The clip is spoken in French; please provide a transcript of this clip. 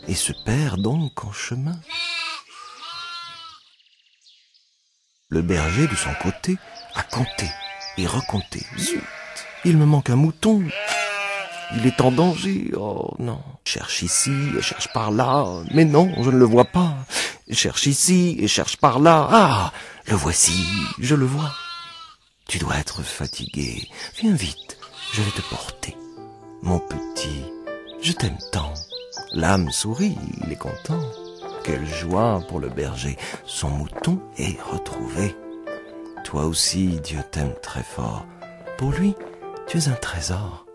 et se perd donc en chemin. Le berger, de son côté, a compté et recompté. Zut, il me manque un mouton. Il est en danger. Oh non. Cherche ici et cherche par là. Mais non, je ne le vois pas. Cherche ici et cherche par là. Ah, le voici, je le vois. Tu dois être fatigué. Viens vite, je vais te porter. Mon petit, je t'aime tant. L'âme sourit, il est content. Quelle joie pour le berger, son mouton est retrouvé. Toi aussi, Dieu t'aime très fort. Pour lui, tu es un trésor.